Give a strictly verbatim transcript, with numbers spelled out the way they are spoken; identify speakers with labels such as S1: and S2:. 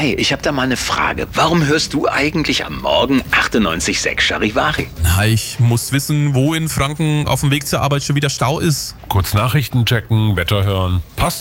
S1: Hi, ich habe da mal eine Frage. Warum hörst du eigentlich am Morgen achtundneunzig Komma sechs Charivari?
S2: Na, ich muss wissen, wo in Franken auf dem Weg zur Arbeit schon wieder Stau ist.
S3: Kurz Nachrichten checken, Wetter hören. Passt.